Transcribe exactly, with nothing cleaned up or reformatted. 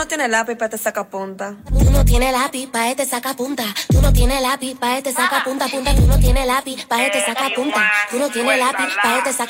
no tienes lápiz para te saca punta. Tú no tienes lápiz pa' este saca punta. Tú no tienes lápiz pa' este saca punta punta. Tú no tienes lápiz pa' este saca punta. Tú no tienes lápiz pa' este saca